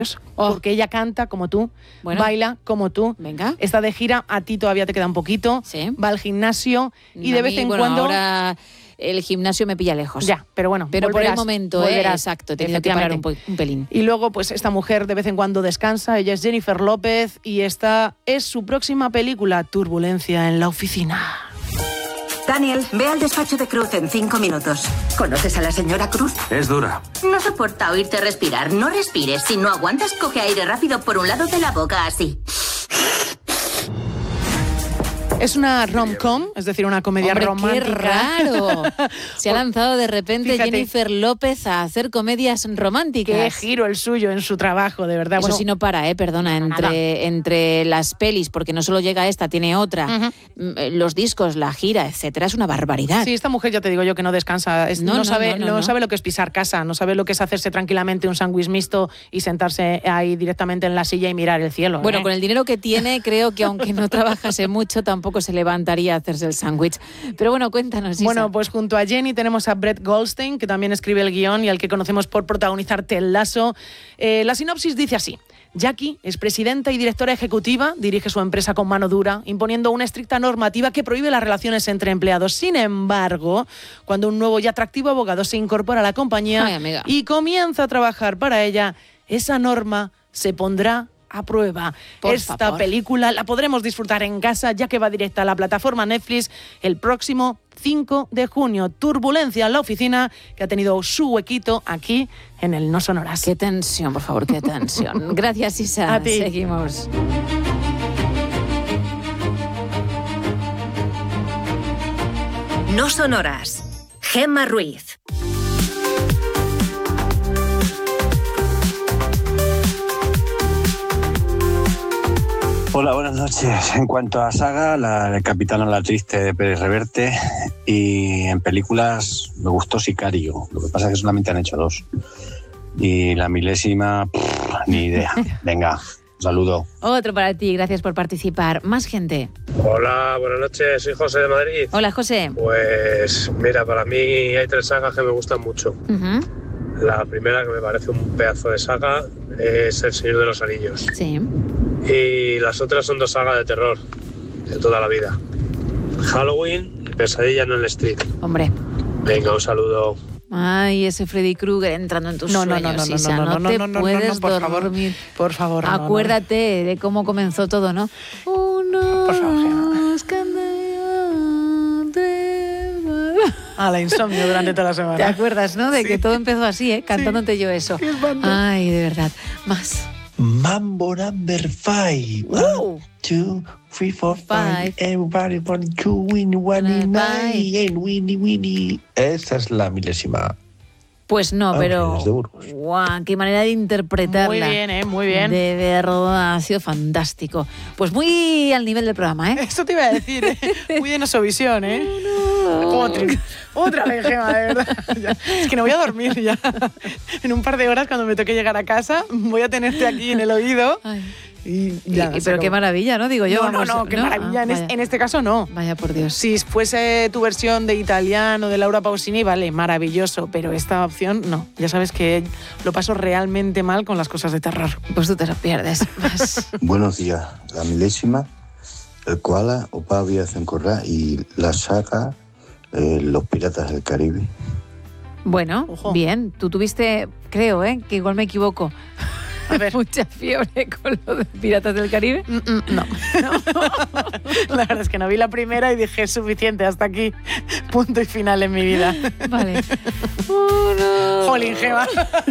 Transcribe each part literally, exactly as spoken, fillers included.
Oh. Porque ella canta como tú, bueno, baila como tú. Venga. Está de gira, a ti todavía te queda un poquito. Sí. Va al gimnasio y a de vez mí, en bueno, cuando... ahora el gimnasio me pilla lejos. Ya, pero bueno, Pero volverás, por el momento, volverás, eh, exacto, he tenido que parar un, po- un pelín. Y luego, pues esta mujer de vez en cuando descansa. Ella es Jennifer López y esta es su próxima película, Turbulencia en la oficina. Daniel, ve al despacho de Cruz en cinco minutos. ¿Conoces a la señora Cruz? Es dura. No soporta oírte respirar. No respires. Si no aguantas, coge aire rápido por un lado de la boca, así. Es una rom-com, es decir, una comedia Hombre, romántica. ¡qué raro! Se ha lanzado de repente Fíjate. Jennifer López a hacer comedias románticas. Qué giro el suyo en su trabajo, de verdad. Eso Bueno, sí no para, ¿eh? Perdona, entre, entre las pelis, porque no solo llega esta, tiene otra, uh-huh. los discos, la gira, etcétera, es una barbaridad. Sí, esta mujer ya te digo yo que no descansa, es, No, no, no, sabe, no, no, no no. sabe lo que es pisar casa, no sabe lo que es hacerse tranquilamente un sándwich mixto y sentarse ahí directamente en la silla y mirar el cielo. Bueno, ¿eh? con el dinero que tiene, creo que aunque no trabajase mucho, tampoco se levantaría a hacerse el sándwich. Pero bueno, cuéntanos, Isa. Bueno, pues junto a Jenny tenemos a Brett Goldstein, que también escribe el guión y al que conocemos por protagonizar Ted Lasso. Eh, la sinopsis dice así. Jackie es presidenta y directora ejecutiva, dirige su empresa con mano dura, imponiendo una estricta normativa que prohíbe las relaciones entre empleados. Sin embargo, cuando un nuevo y atractivo abogado se incorpora a la compañía Ay, amiga. y comienza a trabajar para ella, esa norma se pondrá a prueba. Por Esta favor. película la podremos disfrutar en casa, ya que va directa a la plataforma Netflix el próximo cinco de junio. Turbulencia en la oficina, que ha tenido su huequito aquí en el No Sonoras. Qué tensión, por favor, qué tensión. Gracias, Isa. A ti. Seguimos. No Sonoras. Gemma Ruiz. Hola, buenas noches. En cuanto a saga, la de Capitán o la Triste de Pérez Reverte, y en películas me gustó Sicario, lo que pasa es que solamente han hecho dos. Y la milésima, pff, ni idea. Venga, un saludo. Otro para ti, gracias por participar. Más gente. Hola, buenas noches, soy José de Madrid. Hola, José. Pues mira, para mí hay tres sagas que me gustan mucho. Uh-huh. La primera, que me parece un pedazo de saga, es El Señor de los Anillos. Sí. Y las otras son dos sagas de terror, de toda la vida. Halloween y Pesadilla en el Street. Hombre. Venga, un saludo. Ay, ese Freddy Krueger entrando en tus No, no, sueños, no, no, no, Isa, no, no, no te no, no, no, puedes no, por favor, dormir. por favor, no, no. Acuérdate de cómo comenzó todo, ¿no? Uno, Por favor, Gemma. dos, candelas, tres, cuatro. A la insomnio durante toda la ¿Te semana. acuerdas, no? De Sí. que todo empezó así, ¿eh? Cantándote yo eso. Qué espanto. Ay, de verdad. Más. Mambo number five. Uh. One, two, three, four, Five. five. Everybody want to win one Five. nine and winnie winnie. Esa es la milésima. Pues no, pero... Ángeles de Burgos. ¡Guau! ¡Qué manera de interpretarla! Muy bien, ¿eh? Muy bien. De verdad, ha sido fantástico. Pues muy al nivel del programa, ¿eh? Eso te iba a decir, ¿eh? Muy de Nosovisión, ¿eh? Otra, otra vez, Gemma, de verdad. Ya. Es que no voy a dormir ya. En un par de horas, cuando me toque llegar a casa, voy a tenerte aquí en el oído. Ay. Y ya, Y- y- se pero qué acabó. maravilla, ¿no? Digo yo. No, no, vamos, no, qué maravilla. Ah, En, es- vaya. en este caso, no. Vaya por Dios. Si fuese tu versión de italiano de Laura Pausini, vale, maravilloso. Pero esta opción, no. Ya sabes que lo paso realmente mal con las cosas de terror. Pues tú te lo pierdes. Más. Buenos días, la milésima, el koala, Opa Víaz en Corrá y la saga eh, Los Piratas del Caribe. Bueno, Ojo. bien. Tú tuviste, creo, ¿eh? Que igual me equivoco. A ver. Mucha fiebre con lo de Piratas del Caribe. Mm, mm, no. La verdad es que no vi la primera y dije, es suficiente, hasta aquí. Punto y final en mi vida. Vale. Uno. Jolín, Gemma.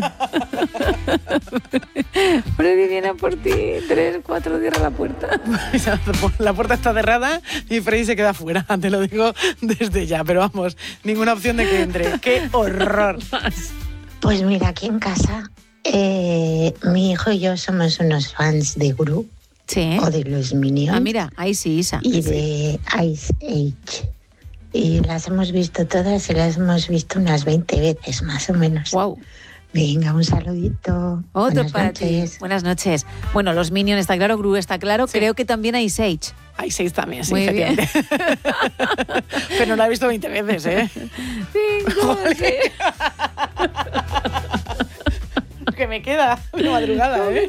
Freddy viene a por ti. Tres, cuatro, cierra la puerta. La puerta está cerrada y Freddy se queda fuera, te lo digo desde ya. Pero vamos, ninguna opción de que entre. ¡Qué horror! Pues mira, aquí en casa, eh, mi hijo y yo somos unos fans de Gru Sí. o de los Minions Ah, mira, ahí sí, Isa. y de Ice Age. Y las hemos visto todas y las hemos visto unas veinte veces más o menos. Wow. Venga, un saludito. Otro Buenas para noches. ti. Buenas noches. Bueno, los Minions está claro, Gru está claro. Sí. Creo que también hay Sage. Hay seis también, sí, Muy bien. efectivamente. Pero no la he visto veinte veces, ¿eh? Cinco, sí. que me queda de madrugada, ¿eh?